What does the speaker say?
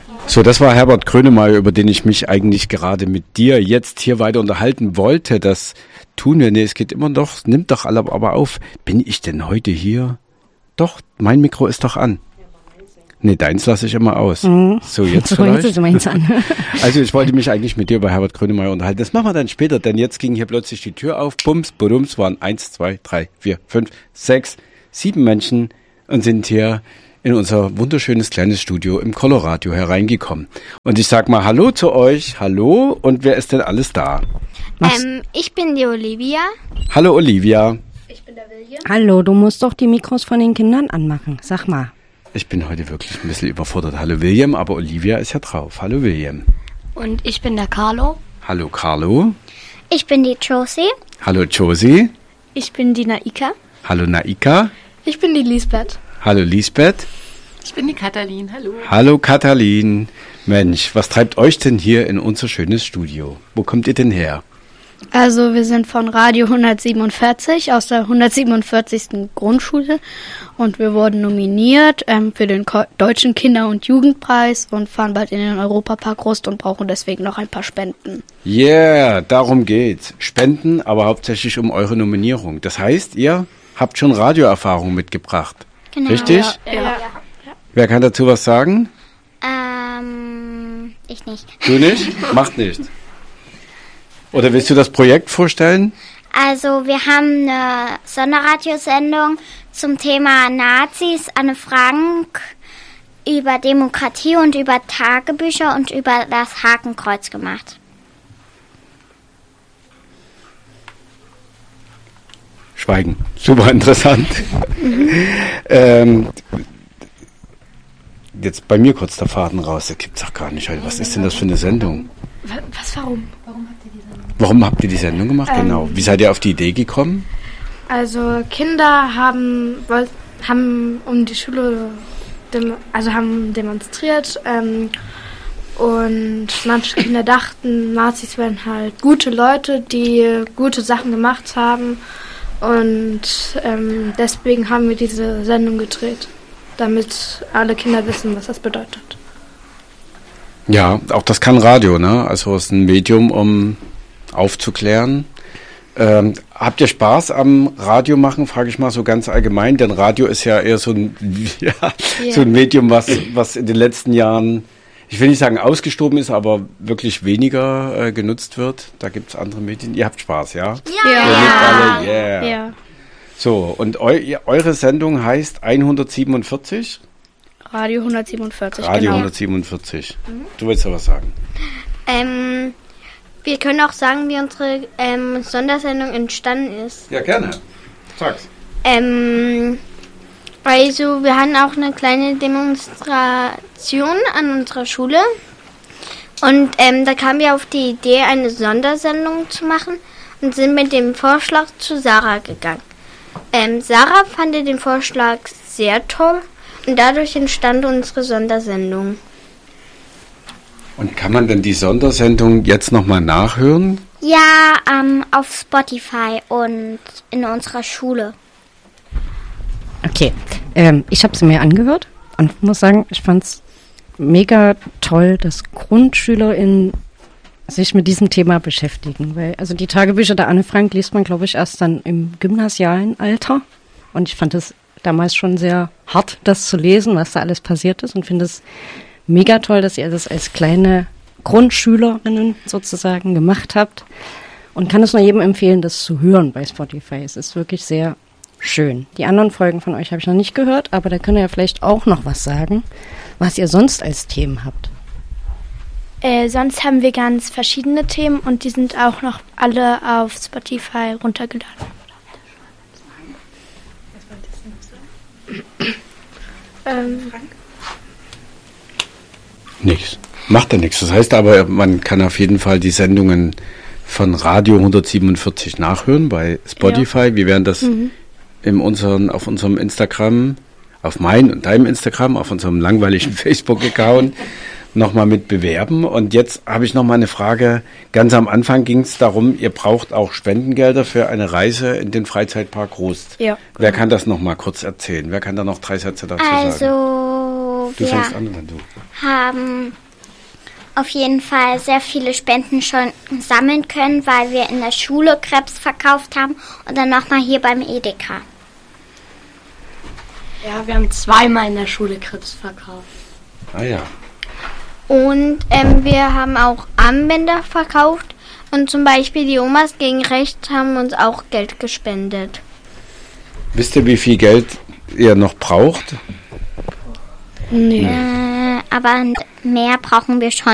So, das war Herbert Grönemeyer, über den ich mich eigentlich gerade mit dir jetzt hier weiter unterhalten wollte. Das tun wir. Nee, es geht immer noch, nimmt doch alle aber auf. Bin ich denn heute hier? Doch, mein Mikro ist doch an. Nee, deins lasse ich immer aus. So, jetzt vielleicht. Jetzt ist meins an. Also ich wollte mich eigentlich mit dir über Herbert Grönemeyer unterhalten. Das machen wir dann später, denn jetzt ging hier plötzlich die Tür auf. Bums, budums, waren 1, 2, 3, 4, 5, 6, 7 Menschen und sind hier in unser wunderschönes kleines Studio im Coloradio hereingekommen. Und ich sag mal Hallo zu euch. Hallo. Und wer ist denn alles da? Ich bin die Olivia. Hallo Olivia. Ich bin der William. Hallo, du musst doch die Mikros von den Kindern anmachen. Sag mal. Ich bin heute wirklich ein bisschen überfordert. Hallo William, aber Olivia ist ja drauf. Hallo William. Und ich bin der Carlo. Hallo Carlo. Ich bin die Josie. Hallo Josie. Ich bin die Naika. Hallo Naika. Ich bin die Lisbeth. Hallo Lisbeth. Ich bin die Katalin. Hallo. Hallo Katalin. Mensch, was treibt euch denn hier in unser schönes Studio? Wo kommt ihr denn her? Also wir sind von Radio 147 aus der 147. Grundschule und wir wurden nominiert für den Deutschen Kinder- und Jugendpreis und fahren bald in den Europapark Rust und brauchen deswegen noch ein paar Spenden. Yeah, darum geht's. Spenden, aber hauptsächlich um eure Nominierung. Das heißt, ihr habt schon Radioerfahrung mitgebracht. Genau. Richtig? Ja. Wer kann dazu was sagen? Ich nicht. Du nicht? Macht nichts. Oder willst du das Projekt vorstellen? Also wir haben eine Sonderradiosendung zum Thema Nazis, Anne Frank, über Demokratie und über Tagebücher und über das Hakenkreuz gemacht. Schweigen. Super interessant. Jetzt bei mir kurz der Faden raus. Das gibt's doch gar nicht heute. Was ist denn das für eine Sendung? Warum? Warum habt ihr die Sendung gemacht? Genau. Wie seid ihr auf die Idee gekommen? Also Kinder haben um die Schule haben demonstriert und manche Kinder dachten, Nazis wären halt gute Leute, die gute Sachen gemacht haben und deswegen haben wir diese Sendung gedreht, damit alle Kinder wissen, was das bedeutet. Ja, auch das kann Radio, ne? Also es ist ein Medium, um aufzuklären. Habt ihr Spaß am Radio machen, frage ich mal so ganz allgemein, denn Radio ist ja eher so ein Medium, was in den letzten Jahren, ich will nicht sagen ausgestorben ist, aber wirklich weniger genutzt wird. Da gibt es andere Medien. Ihr habt Spaß, ja? Ja. Ihr lebt alle, yeah. Ja. So, und eure Sendung heißt 147? Radio 147, Radio genau. 147. Du willst ja was sagen? Wir können auch sagen, wie unsere Sondersendung entstanden ist. Ja, gerne. Sag's. Also wir hatten auch eine kleine Demonstration an unserer Schule und da kamen wir auf die Idee, eine Sondersendung zu machen und sind mit dem Vorschlag zu Sarah gegangen. Sarah fand den Vorschlag sehr toll und dadurch entstand unsere Sondersendung. Und kann man denn die Sondersendung jetzt nochmal nachhören? Ja, auf Spotify und in unserer Schule. Okay, ich habe sie mir angehört und muss sagen, ich fand es mega toll, dass GrundschülerInnen sich mit diesem Thema beschäftigen. Weil also die Tagebücher der Anne Frank liest man, glaube ich, erst dann im gymnasialen Alter. Und ich fand es damals schon sehr hart, das zu lesen, was da alles passiert ist. Und finde es mega toll, dass ihr das als kleine Grundschülerinnen sozusagen gemacht habt. Und kann es nur jedem empfehlen, das zu hören bei Spotify. Es ist wirklich sehr schön. Die anderen Folgen von euch habe ich noch nicht gehört, aber da könnt ihr ja vielleicht auch noch was sagen, was ihr sonst als Themen habt. Sonst haben wir ganz verschiedene Themen und die sind auch noch alle auf Spotify runtergeladen. Nichts. Macht ja nichts. Das heißt aber, man kann auf jeden Fall die Sendungen von Radio 147 nachhören bei Spotify. Ja. Wir werden das auf unserem Instagram, auf mein und deinem Instagram, auf unserem langweiligen Facebook-Account nochmal mit bewerben. Und jetzt habe ich nochmal eine Frage. Ganz am Anfang ging es darum, ihr braucht auch Spendengelder für eine Reise in den Freizeitpark Rust. Ja. Wer kann das nochmal kurz erzählen? Wer kann da noch 3 Sätze dazu sagen? Also, Du wir fängst an, wenn du. haben auf jeden Fall sehr viele Spenden schon sammeln können, weil wir in der Schule Krebs verkauft haben und dann nochmal hier beim Edeka. Ja, wir haben 2-mal in der Schule Krebs verkauft. Ah ja. Und wir haben auch Armbänder verkauft und zum Beispiel die Omas gegen Recht haben uns auch Geld gespendet. Wisst ihr, wie viel Geld ihr noch braucht? Nee. Aber mehr brauchen wir schon.